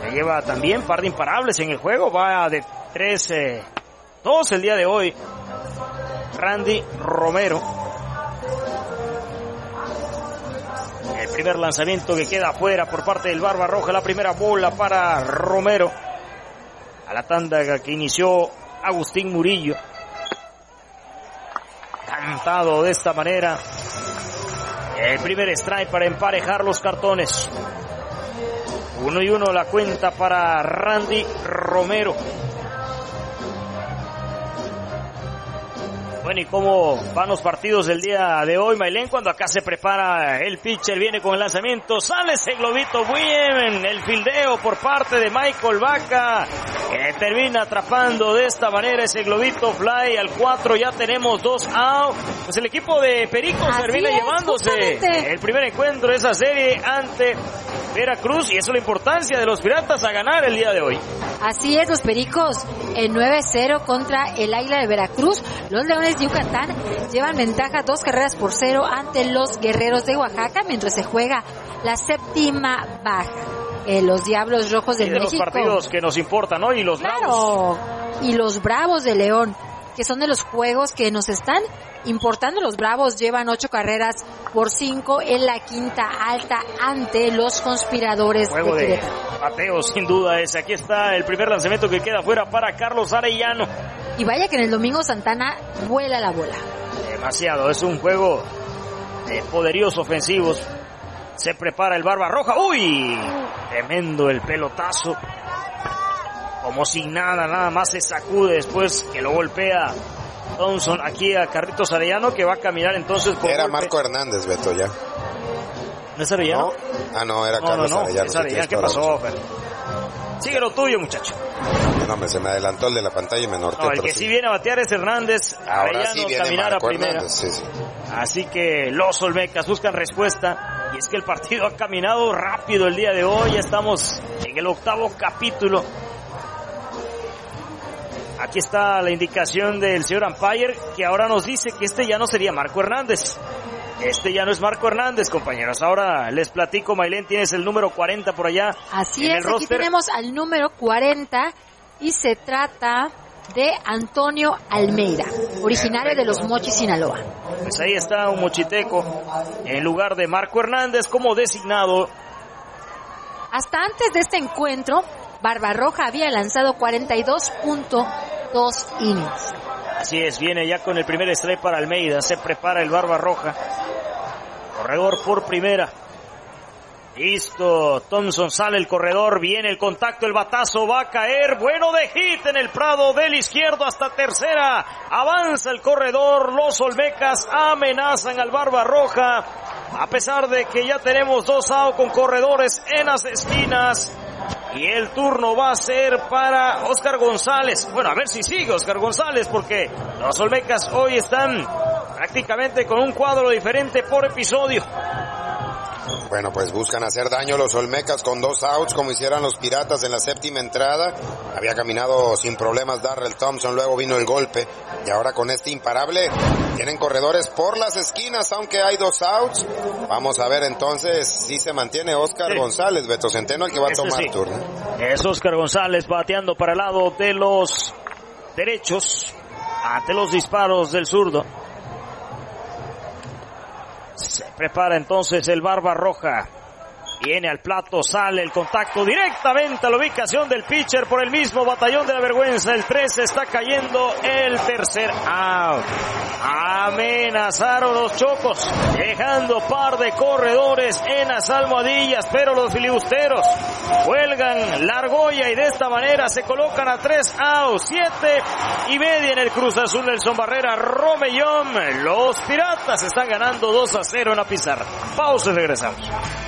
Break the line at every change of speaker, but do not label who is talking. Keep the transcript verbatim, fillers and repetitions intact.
Se lleva también par de imparables en el juego. Va de tres dos el día de hoy. Randy Romero. El primer lanzamiento que queda afuera por parte del Barbarroja. La primera bola para Romero. A la tanda que inició Agustín Murillo. Cantado de esta manera. El primer strike para emparejar los cartones. Uno y uno la cuenta para Randy Romero. Bueno, ¿y cómo van los partidos del día de hoy, Maylén? Cuando acá se prepara el pitcher, viene con el lanzamiento, sale ese globito bien, el fildeo por parte de Michael Vaca, que termina atrapando de esta manera ese globito fly al cuatro, ya tenemos dos out. Pues el equipo de Pericos
Así
termina
es,
llevándose
justamente.
el primer encuentro de esa serie ante Veracruz, y eso es la importancia de los Piratas a ganar el día de hoy.
Así es, los Pericos en nueve cero contra el Águila de Veracruz. Los Leones de Yucatán llevan ventaja dos carreras por cero ante los Guerreros de Oaxaca mientras se juega la séptima baja. Eh, los Diablos Rojos de,
y de
México.
los partidos que nos importan, ¿no? Y los
Claro,
Bravos.
y los Bravos de León, que son de los juegos que nos están importando. Los Bravos llevan ocho carreras por cinco en la quinta alta ante los Conspiradores
Juego
de
de
Querétaro.
bateo, sin duda es. Aquí está el primer lanzamiento que queda fuera para Carlos Arellano.
Y vaya que en el domingo Santana vuela la bola.
Demasiado, es un juego de poderíos ofensivos. Se prepara el Barbarroja. ¡Uy! Tremendo el pelotazo. Como si nada, nada más se sacude después que lo golpea Thompson aquí a Carlitos Arellano, que va a caminar entonces por
Era
golpe.
Marco Hernández, Beto, ya.
¿No es Arellano?
¿No? Ah, no, era
No,
Carlos
no, no,
Arellano.
es
sí,
Arellano.
tienes
¿Qué
toda la
pasó,
razón.
Fer? Sigue lo tuyo, muchacho.
No, hombre, se me adelantó el de la pantalla y me norteó.
No, el
pero
que
sí.
sí viene a batear es Hernández.
Ahora
Arellano
sí viene
caminar
Marco
a primera.
Hernández, sí, sí.
Así que los Olmecas buscan respuesta. Y es que el partido ha caminado rápido el día de hoy. Ya estamos en el octavo capítulo. Aquí está la indicación del señor umpire, que ahora nos dice que este ya no sería Marco Hernández. Este ya no es Marco Hernández, compañeros. Ahora les platico, Maylén, tienes el número cuarenta por allá.
Así
en
es,
el
aquí
roster.
tenemos al número cuarenta y se trata de Antonio Almeida, originario de Los Mochis, Sinaloa.
Pues ahí está un mochiteco en lugar de Marco Hernández como designado.
Hasta antes de este encuentro, Barbarroja había lanzado cuarenta y dos punto dos innings.
Así es, viene ya con el primer strike para Almeida. Se prepara el Barbarroja. Corredor por primera. Listo, Thompson sale el corredor, viene el contacto, el batazo va a caer, bueno de hit en el prado del izquierdo hasta tercera, avanza el corredor, los Olmecas amenazan al Barbarroja, a pesar de que ya tenemos dos outs con corredores en las esquinas, y el turno va a ser para Oscar González. Bueno, a ver si sigue Oscar González, porque los Olmecas hoy están prácticamente con un cuadro diferente por episodio.
Bueno, pues buscan hacer daño los Olmecas con dos outs, como hicieran los Piratas en la séptima entrada. Había caminado sin problemas Darrell Thompson, luego vino el golpe, y ahora con este imparable tienen corredores por las esquinas, aunque hay dos outs. Vamos a ver entonces si se mantiene Oscar
Sí.
González, Beto Centeno, el que va a
Este
tomar
sí.
turno.
Es Oscar González bateando para el lado de los derechos ante los disparos del zurdo. Se prepara entonces el Barbarroja. Viene al plato, sale el contacto directamente a la ubicación del pitcher por el mismo batallón de la vergüenza. El tres está cayendo, el tercer out. Amenazaron los Chocos, dejando par de corredores en las almohadillas, pero los filibusteros cuelgan la argolla y de esta manera se colocan a tres outs, siete y media en el Cruz Azul. Nelson Barrera, Romellón. Los Piratas están ganando dos a cero en la pizarra. Pausa y regresamos.